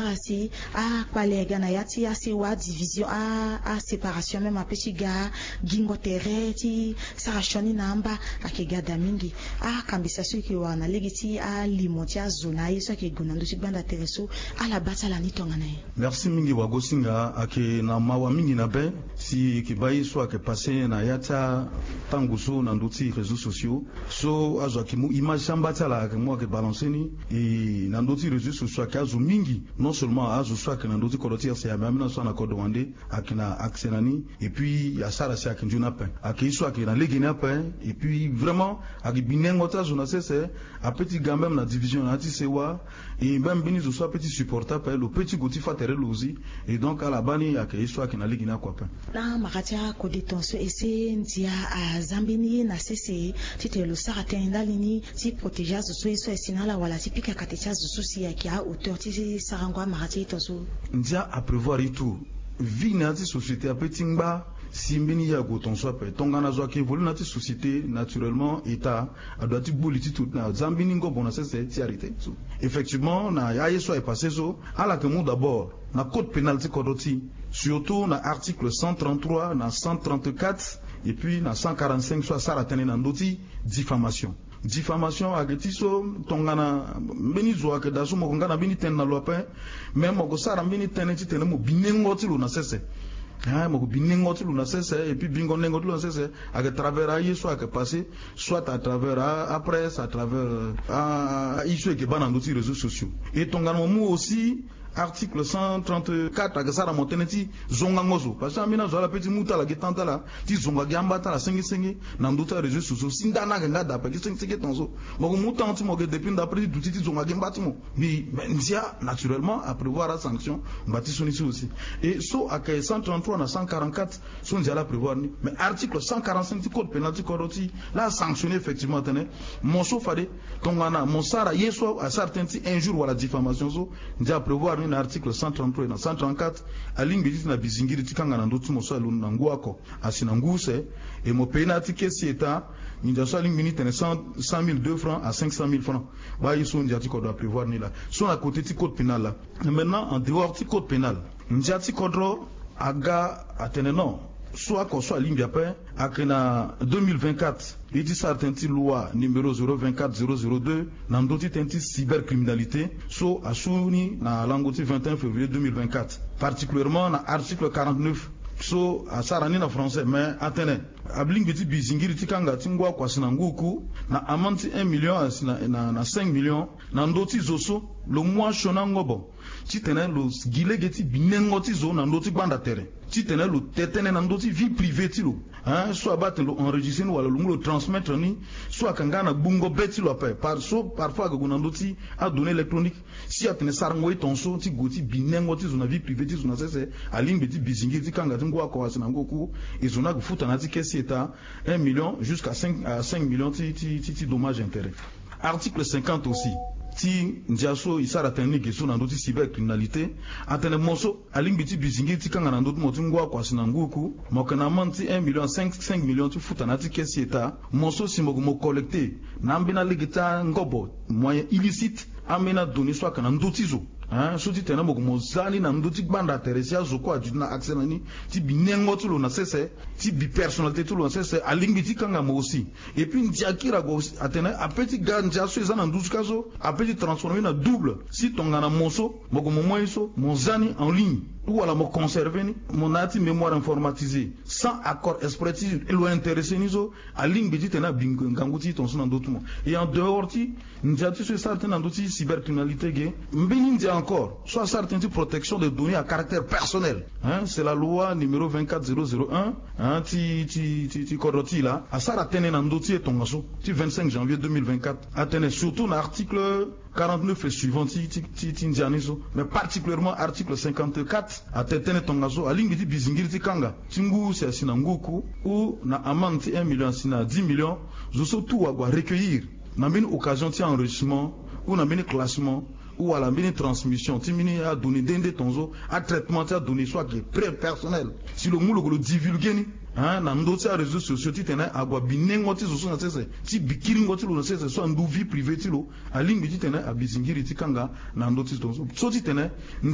sarasi a kwalega na yati a sewa division a séparation même a petit gars gingo tereti sarashoni namba akigada mingi a kambisa suki wana legiti a limoti a zona yeso ke gunando sibanda tereso a la batala ni tongana. Merci mingi wagosinga ake na mawa mingi na be si kibai so ake passé na yata tanguso na ndoti réseaux sociaux so azo ki mu image shambata la ke mo ke balancer ni et na ndoti réseaux sociaux ake azo mingi non seulement azo so ake na ndoti kolotir c'est même na so na ko demander ake na aksenani et puis ya sara si ake njuna pe ake so ake na legena pe et puis vraiment ake binengota zona c'est a petit gars même na division na ti sewa et même bini zo so petit supporter pe le petit goti fatere lozi et donc à la bani ake histoire ake na legena kwa pe na makatia ko detention ese ndia a zambini na sese titelo sara tendalini ti protéger zo so eso esinala wala ti pika katecha zo so si ya kia auteur ti sarangwa makatia tozo ndia a prévoir et tout vie na ti société a petit ngba simbini ya goton so pe tongana zo ke volu na ti société naturellement état a doit ti boliti tout na zambini ngo bona sese ti arrêté effectivement na ya yeso est passé so ala que mou d'abord na code pénal ti kodoti surtout na article 133 na 134 et puis na 145 soit sara tene na ndoti diffamation ageti so tongana mbeni zo ake daso mo ngana bini ten na lope même mo sara mbini ten ti ten mo binengo ti lo na sese mo binengo ti lo na sese et puis bingo nengo ti lo na sese ake travers aye soit ake passé soit à travers à presse à travers à issue ke bana ndoti réseaux sociaux et tongana mo aussi article 134 agasara monteneti zonga ngozo parce que amina zo la petit muta la getanta la ti zonga gamba ta la sengi na nduta réseaux sociaux sindana nga da pa ki sengi tonzo mo muta anti mo ge depuis d'après du ti zonga gamba ti mo bi ndia naturellement à prévoir la sanction mbati soni aussi et so akay 133 na 144 son dia la prévoir ni mais article 145 du code pénal du code la sanctionner effectivement tene mon so fade tongana mon sara yeso à certains ti injure wala diffamation so ndia prévoir na article 133 na 134 alingi biti na bizingiri tikanga na ndotu moso alu na nguako asina nguse et mo penalty kesi eta ninja so alingi minute 100,000 francs à 500,000 francs ba yiso ndia ti ko doit prévoir ni là so na côté ti code pénal là maintenant en dehors ti code pénal ndia ti kodro aga ateneno soit qu'on soit ligne d'appel à 2024 il dit certaines loi numéro 024002 n'andoti tenti cybercriminalité so asuni na langoti 21 février 2024 particulièrement na article 49 so asarani na français mais atene abling biti bizingiri tikanga tingwa kwa sinanguku na amanti 1 million na 5 millions na ndoti zoso le mois shonangobo titene lo gilegeti binengoti zo na ndoti banda terrain titene lo tetene na ndoti vie privée tilo so abattre lo enregistrer wala lo transmettre ni so akanga na bungo beti lo pa parfois ga na ndoti a données électroniques si atene sarangoi tonso ti goti binengoti zo na vie privée ti zo na sese aling biti bizingiri tikanga tingwa kwa sinangoku ezona kufuta na tikesi eta 1 million jusqu'à 5 millions ti dommages intérêts. Article 50 aussi ti ndiaso isara technique so na ndoti cybercriminalité atene moso alimbiti bizingi ti kanga na ndoti motingwa kwa sinanguku mokana manti 1 million 5 millions ti futa na ti kesi eta moso simogo mo collecter na mbina ligita ngobo moyen illicite amena donner soit kana ndoti zo so ti tena mo mozali na ndoti banda teresia zo kwa juna aksenani ti binengo tu lo na sese ti bi personnalité tu lo na sese alimbiti kanga mo aussi et puis ndiakira go atena apeti ganja so ezana nduzu kazo apeti transformer na double si tongana moso mo moiso mozani en ligne ou alors me conserver ni mon ati mémoire informatisée sans accord express et lo intéressé nizo a ligne biti tena bingo nganguti ton son d'autres et en dehors ti ndiati sur certains d'autres cybercriminalité ge mbini ndia encore soit certains de protection des données à caractère personnel c'est la loi numéro 24001 ti koroti là a sara tene na ndoti tongaso ti 25 janvier 2024 atene surtout l'article 49 et suivant ti ndianiso mais particulièrement article 54 atetene tongaso alingi ti bizingiri ti kanga tingu se sinanguku ou na amende 1 million sina 10 millions zo so tout wa recueillir na une occasion ti enregistrement ou na une classement ou à la mini transmission ti mini a donné dende tonzo a traitement ti a donné soit que pré personnel si le moulo le divulguer ni na ndoti a réseaux sociaux ti tene agwa binengo ti zo so na sese ti bikiringo ti lo na sese so ndu vie privée ti lo alingi ti tene a bizingiri ti kanga na ndoti tonzo so ti tene